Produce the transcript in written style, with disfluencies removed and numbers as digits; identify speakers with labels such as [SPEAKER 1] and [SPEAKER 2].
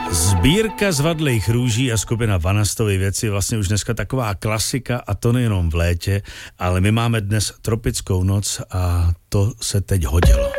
[SPEAKER 1] Sbírka zvadlých růží a skupina Vanastovy věci vlastně už dneska taková klasika a to nejenom v létě, ale my máme dnes tropickou noc a to se teď hodilo.